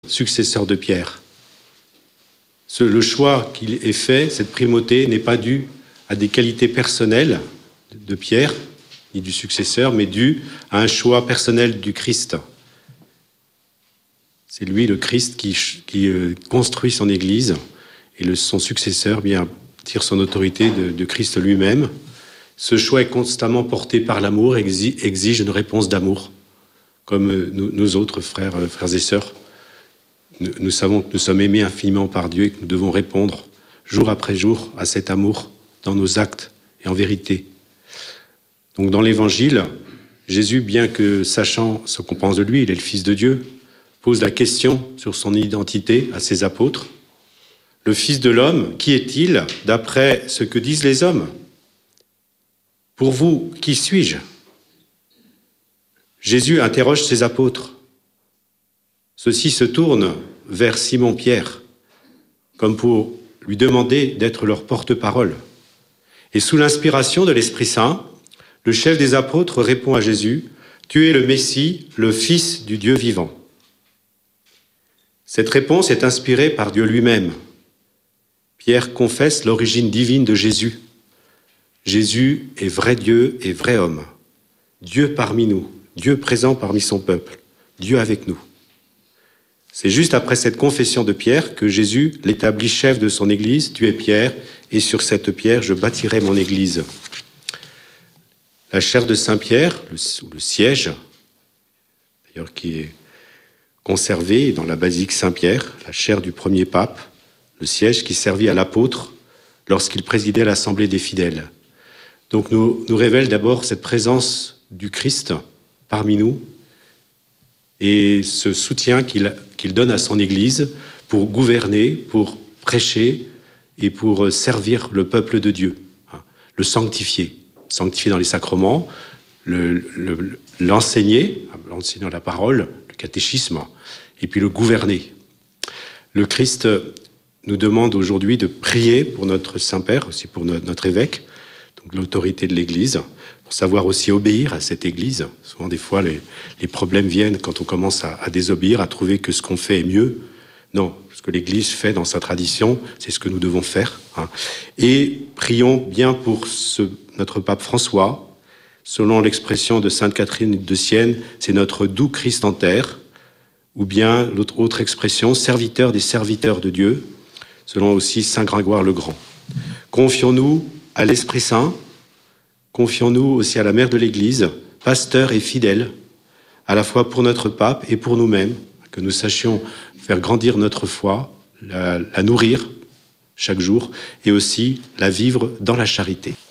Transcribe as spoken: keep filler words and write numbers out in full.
successeur de Pierre. Ce, le choix qu'il est fait, cette primauté, n'est pas due à des qualités personnelles de Pierre, ni du successeur, mais due à un choix personnel du Christ. C'est lui, le Christ, qui, qui euh, construit son Église, et le, son successeur bien, tire son autorité de, de Christ lui-même. Ce choix est constamment porté par l'amour, exige, exige une réponse d'amour, comme euh, nous, nous autres frères, euh, frères et sœurs. Nous, nous savons que nous sommes aimés infiniment par Dieu et que nous devons répondre jour après jour à cet amour dans nos actes et en vérité. Donc dans l'Évangile, Jésus, bien que sachant ce qu'on pense de lui, il est le Fils de Dieu, pose la question sur son identité à ses apôtres. Le Fils de l'homme, qui est-il d'après ce que disent les hommes? Pour vous, qui suis-je? Jésus interroge ses apôtres. Ceux-ci se tournent vers Simon-Pierre, comme pour lui demander d'être leur porte-parole. Et sous l'inspiration de l'Esprit Saint, le chef des apôtres répond à Jésus, « Tu es le Messie, le Fils du Dieu vivant. » Cette réponse est inspirée par Dieu lui-même. Pierre confesse l'origine divine de Jésus. Jésus est vrai Dieu et vrai homme. Dieu parmi nous, Dieu présent parmi son peuple, Dieu avec nous. C'est juste après cette confession de Pierre que Jésus l'établit chef de son Église. Tu es Pierre, et sur cette pierre, je bâtirai mon Église. La chaire de Saint-Pierre, le, le siège, d'ailleurs qui est conservé dans la basilique Saint-Pierre, la chaire du premier pape, le siège qui servit à l'apôtre lorsqu'il présidait l'assemblée des fidèles. Donc nous, nous révèle d'abord cette présence du Christ parmi nous et ce soutien qu'il qu'il donne à son Église pour gouverner, pour prêcher et pour servir le peuple de Dieu, le sanctifier, sanctifier dans les sacrements, le, le, l'enseigner, l'enseignant la parole, le catéchisme, et puis le gouverner. Le Christ nous demande aujourd'hui de prier pour notre Saint-Père, aussi pour notre évêque, donc l'autorité de l'Église, pour savoir aussi obéir à cette Église. Souvent, des fois, les, les problèmes viennent quand on commence à, à désobéir, à trouver que ce qu'on fait est mieux. Non, ce que l'Église fait dans sa tradition, c'est ce que nous devons faire. Hein. Et prions bien pour ce, notre pape François. Selon l'expression de Sainte Catherine de Sienne, c'est notre doux Christ en terre, ou bien l'autre autre expression, serviteur des serviteurs de Dieu, selon aussi Saint Grégoire le Grand. Confions-nous à l'Esprit Saint, confions-nous aussi à la Mère de l'Église, pasteur et fidèle, à la fois pour notre pape et pour nous-mêmes, que nous sachions faire grandir notre foi, la, la nourrir chaque jour, et aussi la vivre dans la charité.